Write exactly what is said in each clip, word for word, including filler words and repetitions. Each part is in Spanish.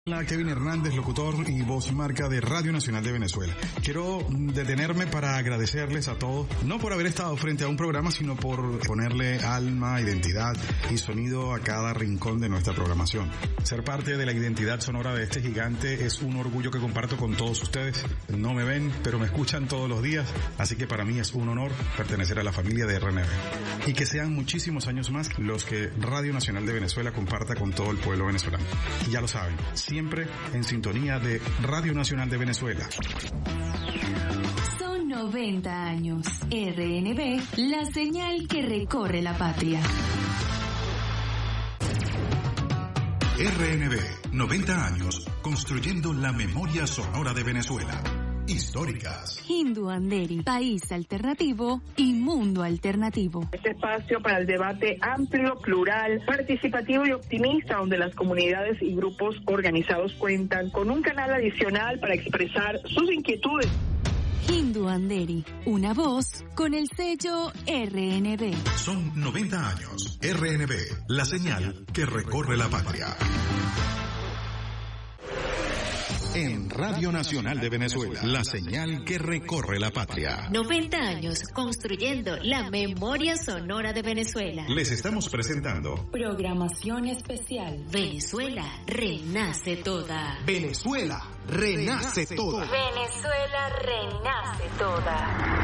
Hola, Kevin Hernández, locutor y voz marca de Radio Nacional de Venezuela. Quiero detenerme para agradecerles a todos, no por haber estado frente a un programa, sino por ponerle alma, identidad y sonido a cada rincón de nuestra programación. Ser parte de la identidad sonora de este gigante es un orgullo que comparto con todos ustedes. No me ven, pero me escuchan todos los días, así que para mí es un honor pertenecer a la familia de R N B. Y que sean muchísimos años más los que Radio Nacional de Venezuela comparta con todo el pueblo venezolano. Y ya lo saben, siempre en sintonía de Radio Nacional de Venezuela. Son noventa años. R N B, la señal que recorre la patria. R N B, noventa años, construyendo la memoria sonora de Venezuela. Históricas. Hindu Anderi, país alternativo y mundo alternativo. Este espacio para el debate amplio, plural, participativo y optimista, donde las comunidades y grupos organizados cuentan con un canal adicional para expresar sus inquietudes. Hindu Anderi, una voz con el sello R N B. Son noventa años. R N B, la señal que recorre la patria. En Radio Nacional de Venezuela, la señal que recorre la patria. noventa años construyendo la memoria sonora de Venezuela. Les estamos presentando Programación especial. Venezuela renace toda. Venezuela renace toda. Venezuela renace toda.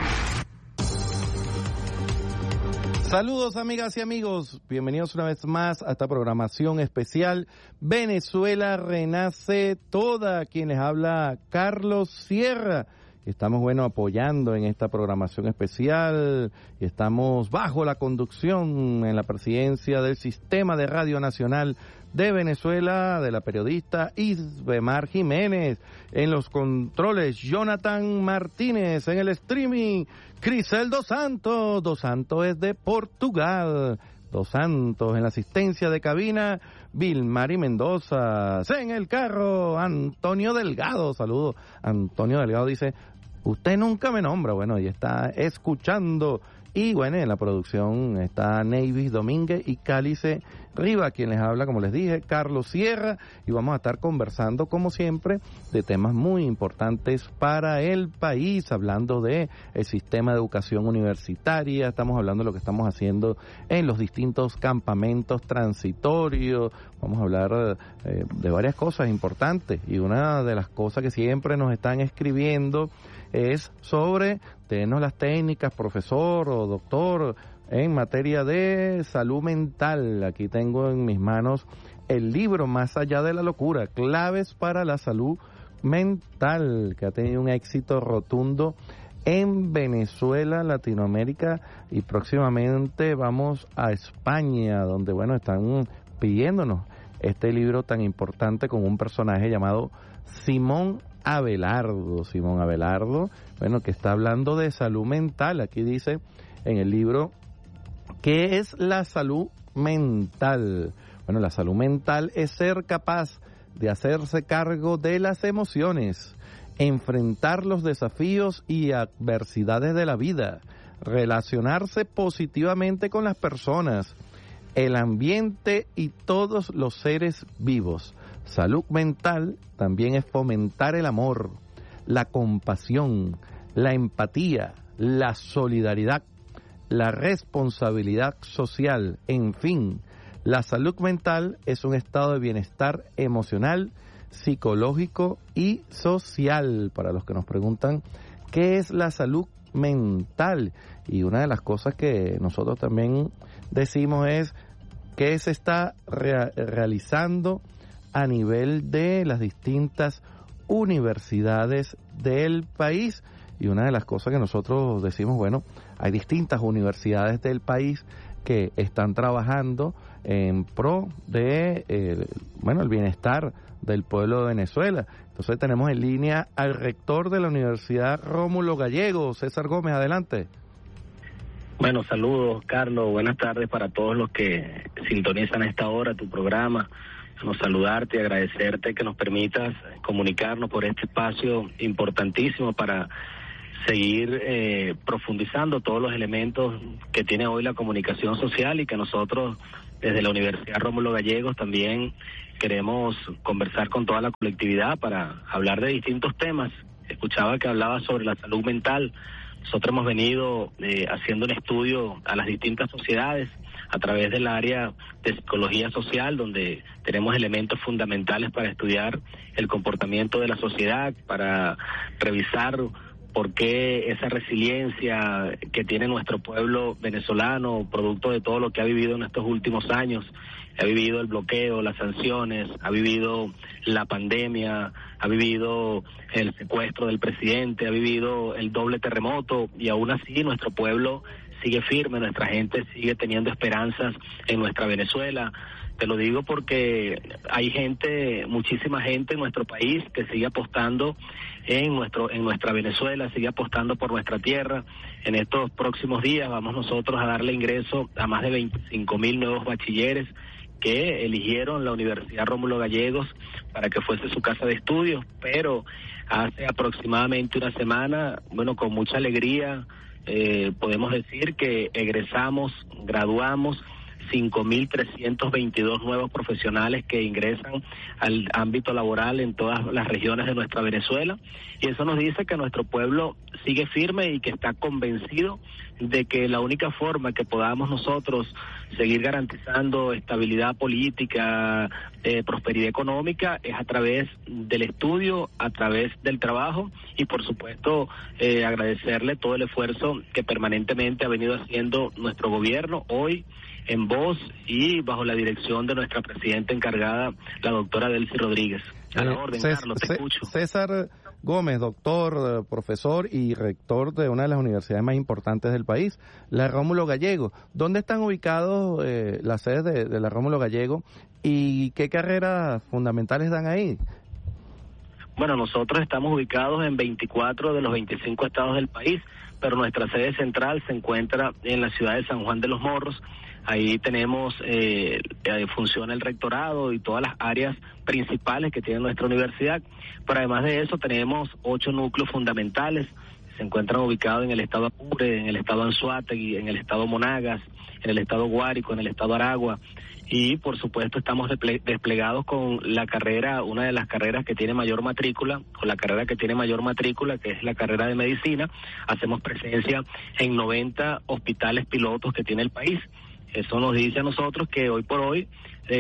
Saludos amigas y amigos, bienvenidos una vez más a esta programación especial Venezuela Renace Toda, quien les habla Carlos Sierra. Estamos, bueno, apoyando en esta programación especial y estamos bajo la conducción en la presidencia del Sistema de Radio Nacional de Venezuela, de la periodista Isbemar Jiménez, en los controles Jonathan Martínez, en el streaming Crisel Dos Santos, Dos Santos es de Portugal, Dos Santos en la asistencia de cabina, Vilmari Mendoza, en el carro Antonio Delgado, saludo, Antonio Delgado dice, usted nunca me nombra, bueno, y está escuchando. Y bueno, en la producción está Neivis Domínguez y Cálice Riva, quien les habla, como les dije, Carlos Sierra, y vamos a estar conversando, como siempre, de temas muy importantes para el país, hablando de el sistema de educación universitaria, estamos hablando de lo que estamos haciendo en los distintos campamentos transitorios, vamos a hablar eh, de varias cosas importantes, y una de las cosas que siempre nos están escribiendo es sobre, denos las técnicas, profesor o doctor, en materia de salud mental. Aquí tengo en mis manos el libro Más allá de la locura, claves para la salud mental, que ha tenido un éxito rotundo en Venezuela, Latinoamérica, y próximamente vamos a España, donde, bueno, están pidiéndonos este libro tan importante con un personaje llamado Simón Abelardo, Simón Abelardo, bueno, que está hablando de salud mental. Aquí dice en el libro, ¿qué es la salud mental? Bueno, la salud mental es ser capaz de hacerse cargo de las emociones, enfrentar los desafíos y adversidades de la vida, relacionarse positivamente con las personas, el ambiente y todos los seres vivos. Salud mental también es fomentar el amor, la compasión, la empatía, la solidaridad, la responsabilidad social, en fin, la salud mental es un estado de bienestar emocional, psicológico y social. Para los que nos preguntan qué es la salud mental, y una de las cosas que nosotros también decimos es qué se está rea- realizando a nivel de las distintas universidades del país. Y una de las cosas que nosotros decimos, bueno, hay distintas universidades del país que están trabajando en pro de, eh, bueno, el bienestar del pueblo de Venezuela. Entonces tenemos en línea al rector de la Universidad Rómulo Gallego, César Gómez, adelante. Bueno, saludos, Carlos, buenas tardes para todos los que sintonizan a esta hora tu programa. Bueno, saludarte y agradecerte que nos permitas comunicarnos por este espacio importantísimo para seguir eh, profundizando todos los elementos que tiene hoy la comunicación social y que nosotros desde la Universidad Rómulo Gallegos también queremos conversar con toda la colectividad para hablar de distintos temas. Escuchaba que hablaba sobre la salud mental. Nosotros hemos venido eh, haciendo un estudio a las distintas sociedades a través del área de psicología social, donde tenemos elementos fundamentales para estudiar el comportamiento de la sociedad, para revisar por qué esa resiliencia que tiene nuestro pueblo venezolano, producto de todo lo que ha vivido en estos últimos años, ha vivido el bloqueo, las sanciones, ha vivido la pandemia, ha vivido el secuestro del presidente, ha vivido el doble terremoto, y aún así nuestro pueblo sigue firme, nuestra gente sigue teniendo esperanzas en nuestra Venezuela. Te lo digo porque hay gente, muchísima gente en nuestro país que sigue apostando en nuestro en nuestra Venezuela, sigue apostando por nuestra tierra. En estos próximos días vamos nosotros a darle ingreso a más de veinticinco mil nuevos bachilleres que eligieron la Universidad Rómulo Gallegos para que fuese su casa de estudios, pero hace aproximadamente una semana, bueno, con mucha alegría, eh, podemos decir que egresamos, graduamos cinco mil trescientos veintidós nuevos profesionales que ingresan al ámbito laboral en todas las regiones de nuestra Venezuela, y eso nos dice que nuestro pueblo sigue firme y que está convencido de que la única forma que podamos nosotros seguir garantizando estabilidad política, eh, prosperidad económica, es a través del estudio, a través del trabajo, y por supuesto eh, agradecerle todo el esfuerzo que permanentemente ha venido haciendo nuestro gobierno, hoy en voz y bajo la dirección de nuestra presidenta encargada, la doctora Delcy Rodríguez. A la orden, Cés, Carlos, te escucho. César Gómez, doctor, profesor y rector de una de las universidades más importantes del país, la Rómulo Gallego. ¿Dónde están ubicados eh, las sedes de, de la Rómulo Gallego y qué carreras fundamentales dan ahí? Bueno, nosotros estamos ubicados en veinticuatro de los veinticinco estados del país, pero nuestra sede central se encuentra en la ciudad de San Juan de los Morros. Ahí tenemos, eh, funciona el rectorado y todas las áreas principales que tiene nuestra universidad, pero además de eso tenemos ocho núcleos fundamentales, se encuentran ubicados en el estado Apure, en el estado Anzoátegui, en el estado Monagas, en el estado Guárico, en el estado Aragua, y por supuesto estamos desplegados con la carrera, una de las carreras que tiene mayor matrícula, con la carrera que tiene mayor matrícula, que es la carrera de medicina. Hacemos presencia en noventa hospitales pilotos que tiene el país. Eso nos dice a nosotros que hoy por hoy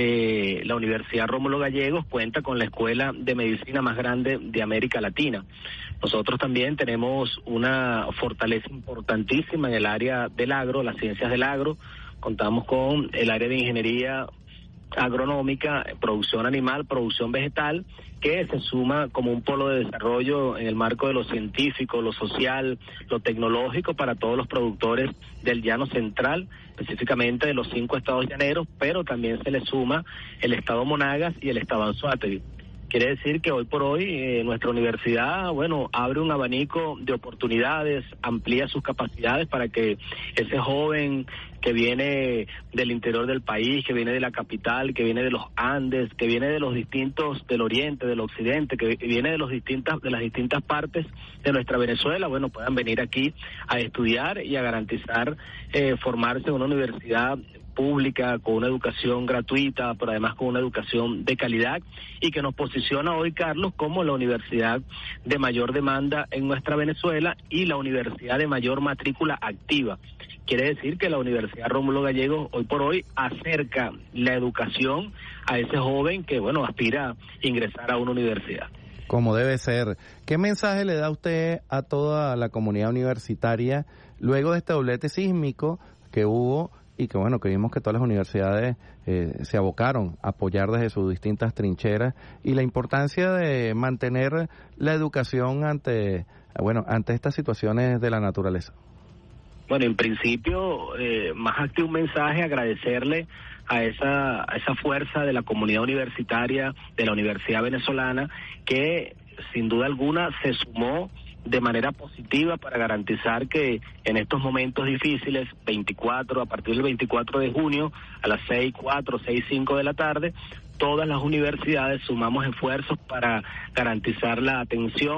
eh, la Universidad Rómulo Gallegos cuenta con la escuela de medicina más grande de América Latina. Nosotros también tenemos una fortaleza importantísima en el área del agro, las ciencias del agro. Contamos con el área de ingeniería agronómica, producción animal, producción vegetal, que se suma como un polo de desarrollo en el marco de lo científico, lo social, lo tecnológico para todos los productores del llano central, específicamente de los cinco estados llaneros, pero también se le suma el estado Monagas y el estado Anzoátegui. Quiere decir que hoy por hoy eh, nuestra universidad, bueno, abre un abanico de oportunidades, amplía sus capacidades para que ese joven que viene del interior del país, que viene de la capital, que viene de los Andes, que viene de los distintos, del oriente, del occidente, que viene de los distintas, de las distintas partes de nuestra Venezuela, bueno, puedan venir aquí a estudiar y a garantizar eh, formarse en una universidad pública, con una educación gratuita, pero además con una educación de calidad, y que nos posiciona hoy, Carlos, como la universidad de mayor demanda en nuestra Venezuela y la universidad de mayor matrícula activa. Quiere decir que la Universidad Rómulo Gallegos hoy por hoy acerca la educación a ese joven que, bueno, aspira a ingresar a una universidad. Como debe ser. ¿Qué mensaje le da usted a toda la comunidad universitaria luego de este doblete sísmico que hubo y que, bueno, que vimos que todas las universidades eh, se abocaron a apoyar desde sus distintas trincheras, y la importancia de mantener la educación ante, bueno, ante estas situaciones de la naturaleza? Bueno, en principio, eh, más que un mensaje, agradecerle a esa, a esa fuerza de la comunidad universitaria, de la Universidad Venezolana, que sin duda alguna se sumó de manera positiva para garantizar que en estos momentos difíciles, veinticuatro, a partir del veinticuatro de junio, a las seis, cuatro, seis, cinco de la tarde, todas las universidades sumamos esfuerzos para garantizar la atención,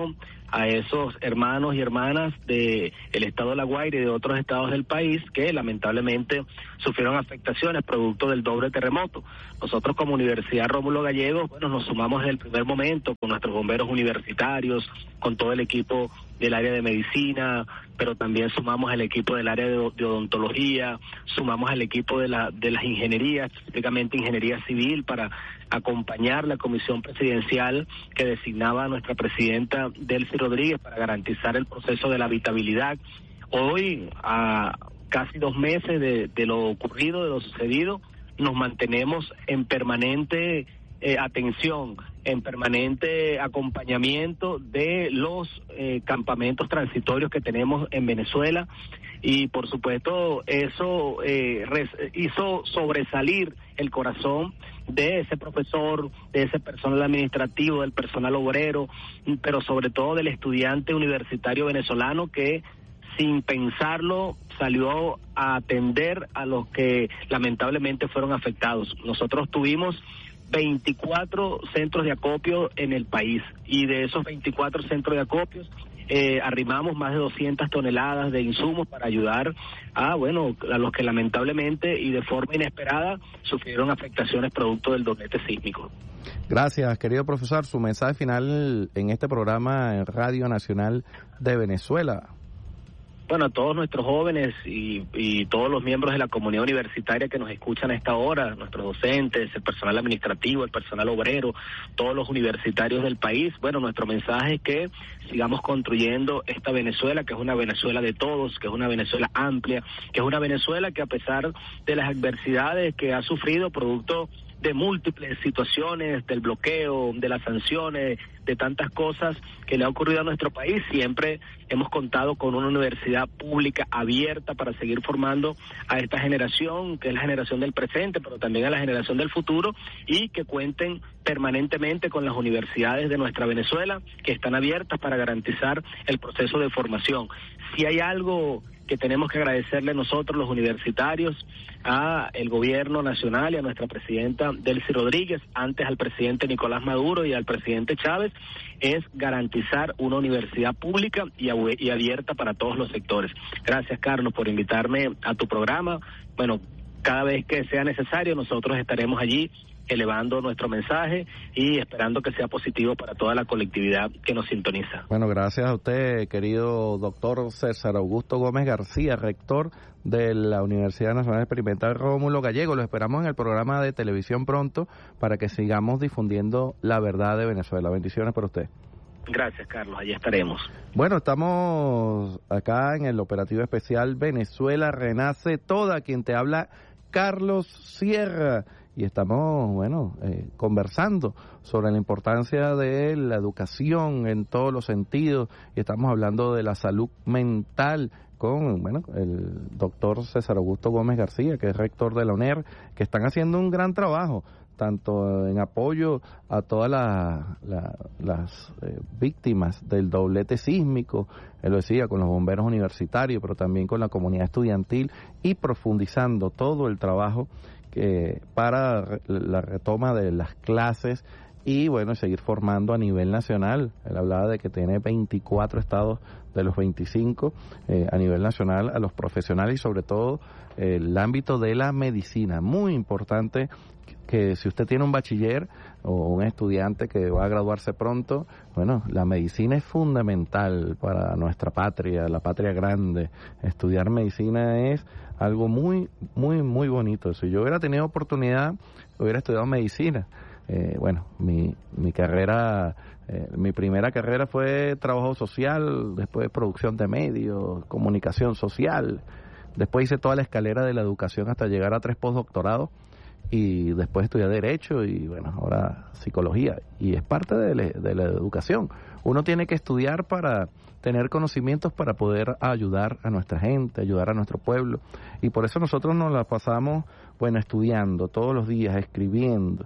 a esos hermanos y hermanas de el estado de La Guaira y de otros estados del país que lamentablemente sufrieron afectaciones producto del doble terremoto. Nosotros como Universidad Rómulo Gallegos, bueno, nos sumamos desde el primer momento con nuestros bomberos universitarios, con todo el equipo del área de medicina, pero también sumamos al equipo del área de, de odontología, sumamos al equipo de la de las ingenierías, específicamente ingeniería civil, para acompañar la comisión presidencial que designaba a nuestra presidenta Delcy Rodríguez para garantizar el proceso de la habitabilidad. Hoy, a casi dos meses de, de lo ocurrido, de lo sucedido, nos mantenemos en permanente eh, atención, en permanente acompañamiento de los eh, campamentos transitorios que tenemos en Venezuela, y por supuesto eso eh, res, hizo sobresalir el corazón de ese profesor, de ese personal administrativo, del personal obrero, pero sobre todo del estudiante universitario venezolano que sin pensarlo salió a atender a los que lamentablemente fueron afectados. Nosotros tuvimos veinticuatro centros de acopio en el país, y de esos veinticuatro centros de acopios eh, arrimamos más de doscientas toneladas de insumos para ayudar a, bueno, a los que lamentablemente y de forma inesperada sufrieron afectaciones producto del doblete sísmico. Gracias, querido profesor. Su mensaje final en este programa en Radio Nacional de Venezuela. Bueno, a todos nuestros jóvenes y, y todos los miembros de la comunidad universitaria que nos escuchan a esta hora, nuestros docentes, el personal administrativo, el personal obrero, todos los universitarios del país, bueno, nuestro mensaje es que sigamos construyendo esta Venezuela, que es una Venezuela de todos, que es una Venezuela amplia, que es una Venezuela que a pesar de las adversidades que ha sufrido producto de múltiples situaciones, del bloqueo, de las sanciones, de tantas cosas que le ha ocurrido a nuestro país, siempre hemos contado con una universidad pública abierta para seguir formando a esta generación, que es la generación del presente, pero también a la generación del futuro, y que cuenten permanentemente con las universidades de nuestra Venezuela, que están abiertas para garantizar el proceso de formación. Si hay algo que tenemos que agradecerle nosotros los universitarios a el gobierno nacional y a nuestra presidenta Delcy Rodríguez, antes al presidente Nicolás Maduro y al presidente Chávez, es garantizar una universidad pública y, y abierta para todos los sectores. Gracias, Carlos, por invitarme a tu programa. Bueno, cada vez que sea necesario nosotros estaremos allí elevando nuestro mensaje y esperando que sea positivo para toda la colectividad que nos sintoniza. Bueno, gracias a usted, querido doctor César Augusto Gómez García, rector de la Universidad Nacional Experimental Rómulo Gallegos. Lo esperamos en el programa de televisión pronto para que sigamos difundiendo la verdad de Venezuela. Bendiciones para usted. Gracias, Carlos, allí estaremos. Bueno, estamos acá en el operativo especial Venezuela Renace Toda, quien te habla, Carlos Sierra. Y estamos, bueno, eh, conversando sobre la importancia de la educación en todos los sentidos, y estamos hablando de la salud mental con, bueno, el doctor César Augusto Gómez García, que es rector de la U N E R, que están haciendo un gran trabajo, tanto en apoyo a todas la, la, las eh, víctimas del doblete sísmico, él lo decía, con los bomberos universitarios, pero también con la comunidad estudiantil, y profundizando todo el trabajo que para la retoma de las clases y, bueno, seguir formando a nivel nacional. Él hablaba de que tiene veinticuatro estados de los veinticinco eh, a nivel nacional a los profesionales, y sobre todo eh, el ámbito de la medicina. Muy importante que si usted tiene un bachiller o un estudiante que va a graduarse pronto, bueno, la medicina es fundamental para nuestra patria, la patria grande. Estudiar medicina es algo muy, muy, muy bonito. Si yo hubiera tenido oportunidad, hubiera estudiado medicina. Eh, bueno, mi, mi carrera, eh, mi primera carrera fue trabajo social, después producción de medios, comunicación social. Después hice toda la escalera de la educación hasta llegar a tres postdoctorados, y después estudié Derecho y, bueno, ahora Psicología. Y es parte de la, de la educación. Uno tiene que estudiar para tener conocimientos para poder ayudar a nuestra gente, ayudar a nuestro pueblo. Y por eso nosotros nos la pasamos, bueno, estudiando todos los días, escribiendo.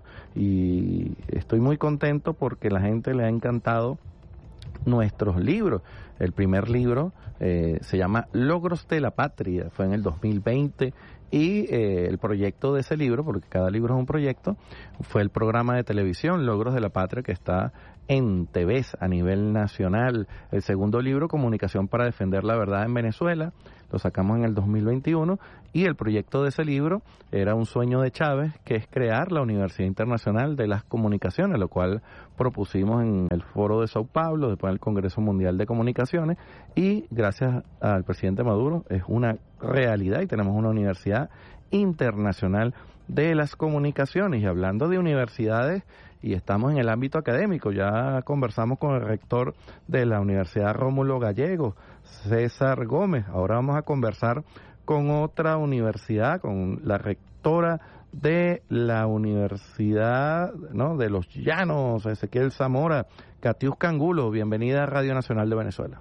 Y estoy muy contento porque la gente le ha encantado nuestros libros. El primer libro eh, se llama Logros de la Patria, fue en el dos mil veinte, y eh, el proyecto de ese libro, porque cada libro es un proyecto, fue el programa de televisión Logros de la Patria, que está en T V a nivel nacional. El segundo libro, Comunicación para defender la verdad en Venezuela, lo sacamos en el dos mil veintiuno, y el proyecto de ese libro era un sueño de Chávez, que es crear la Universidad Internacional de las Comunicaciones, lo cual propusimos en el Foro de Sao Paulo, después en el Congreso Mundial de Comunicaciones, y gracias al presidente Maduro es una realidad y tenemos una Universidad Internacional de las Comunicaciones. Y hablando de universidades, y estamos en el ámbito académico, ya conversamos con el rector de la Universidad Rómulo Gallegos, César Gómez. Ahora vamos a conversar con otra universidad, con la rectora de la Universidad, ¿no?, de los Llanos, Ezequiel Zamora, Katiuska Angulo. Bienvenida a Radio Nacional de Venezuela.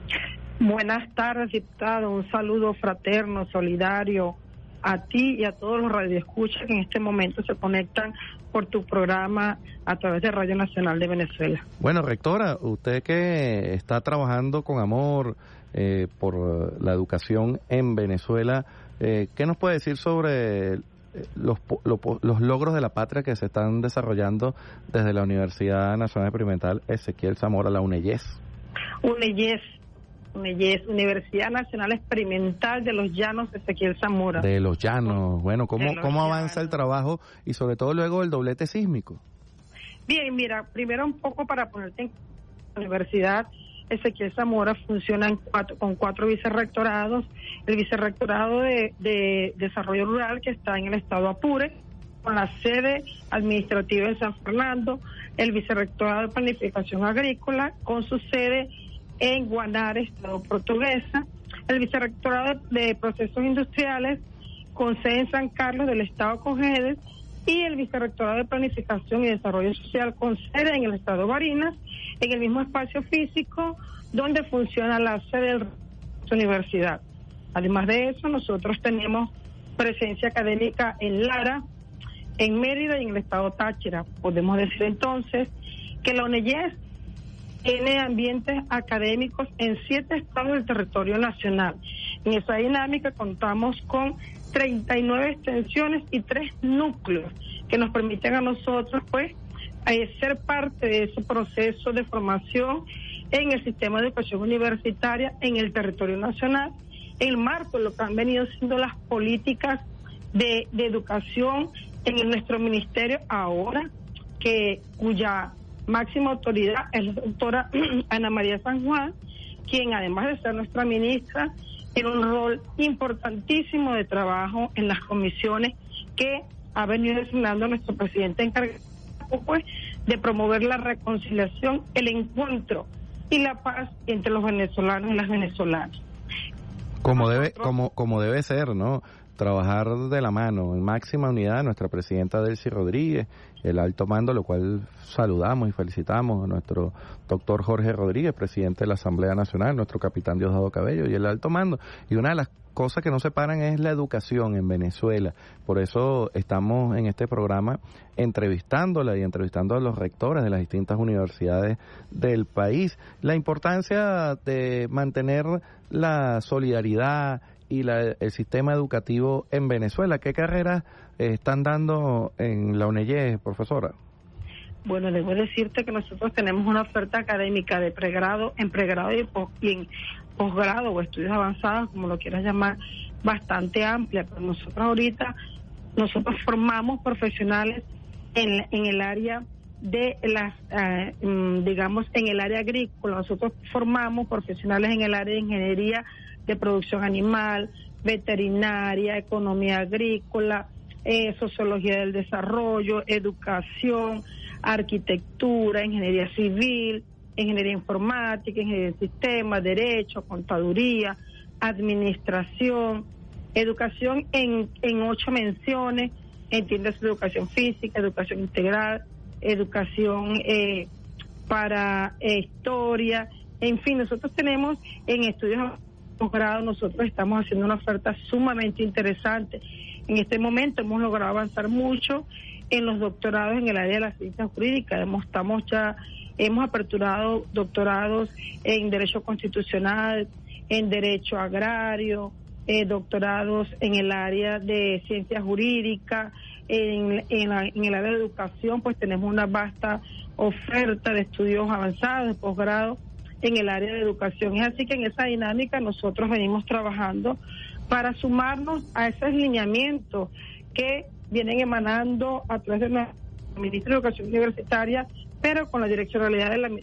Buenas tardes, diputado. Un saludo fraterno, solidario a ti y a todos los radioescuchas que en este momento se conectan por tu programa a través de Radio Nacional de Venezuela. Bueno, rectora, usted que está trabajando con amor eh, por la educación en Venezuela, eh, ¿qué nos puede decir sobre los, los, los logros de la patria que se están desarrollando desde la Universidad Nacional Experimental Ezequiel Zamora, la UNEYES? UNEYES. UNEYES, Universidad Nacional Experimental de los Llanos, Ezequiel Zamora. De los Llanos. Bueno, ¿cómo, cómo avanza llanos. el trabajo y sobre todo luego el doblete sísmico? Bien, mira, primero un poco para ponerte en la Universidad Ezequiel Zamora funciona en cuatro, con cuatro vicerrectorados. El vicerrectorado de, de Desarrollo Rural, que está en el estado Apure, con la sede administrativa en San Fernando. El vicerrectorado de Planificación Agrícola, con su sede en Guanare, estado Portuguesa. El vicerrectorado de Procesos Industriales, con sede en San Carlos del estado Cojedes, y el vicerrectorado de Planificación y Desarrollo Social, con sede en el estado Barinas, en el mismo espacio físico donde funciona la sede de la universidad. Además de eso, nosotros tenemos presencia académica en Lara, en Mérida y en el estado Táchira. Podemos decir entonces que la UNEYES tiene ambientes académicos en siete estados del territorio nacional. En esa dinámica contamos con treinta y nueve extensiones y tres núcleos que nos permiten a nosotros, pues, ser parte de ese proceso de formación en el sistema de educación universitaria en el territorio nacional, en el marco de lo que han venido siendo las políticas de, de educación en nuestro ministerio ahora, que cuya máxima autoridad es la doctora Ana María San Juan, quien además de ser nuestra ministra, tiene un rol importantísimo de trabajo en las comisiones que ha venido designando nuestro presidente encargado, pues, de promover la reconciliación, el encuentro y la paz entre los venezolanos y las venezolanas. Como debe, como, como debe ser, ¿no? Trabajar de la mano en máxima unidad, nuestra presidenta Delcy Rodríguez, el alto mando, lo cual saludamos y felicitamos a nuestro doctor Jorge Rodríguez, presidente de la Asamblea Nacional, nuestro capitán Diosdado Cabello y el alto mando. Y una de las cosas que no separan es la educación en Venezuela. Por eso estamos en este programa entrevistándola y entrevistando a los rectores de las distintas universidades del país. La importancia de mantener la solidaridad y la, el sistema educativo en Venezuela. ¿Qué carreras eh, están dando en la UNEYES, profesora? Bueno, debo decirte que nosotros tenemos una oferta académica de pregrado, en pregrado y, pos, y en posgrado o estudios avanzados, como lo quieras llamar, bastante amplia. Pero nosotros ahorita, nosotros formamos profesionales en, en el área de las, eh, digamos, en el área agrícola. Nosotros formamos profesionales en el área de ingeniería de producción animal, veterinaria, economía agrícola, eh, sociología del desarrollo, educación, arquitectura, ingeniería civil, ingeniería informática, ingeniería de sistemas, derecho, contaduría, administración, educación en, en ocho menciones, entiendes, educación física, educación integral, educación eh, para eh, historia, en fin, nosotros tenemos en estudios posgrado, nosotros estamos haciendo una oferta sumamente interesante. En este momento hemos logrado avanzar mucho en los doctorados en el área de las ciencias jurídicas. Hemos, estamos ya, hemos aperturado doctorados en Derecho Constitucional, en Derecho Agrario, eh, doctorados en el área de Ciencias Jurídicas, en, en, la, en el área de Educación, pues tenemos una vasta oferta de estudios avanzados, de posgrado en el área de educación. Es así que en esa dinámica nosotros venimos trabajando para sumarnos a esos lineamientos que vienen emanando a través de la Ministra de Educación Universitaria, pero con la direccionalidad de la,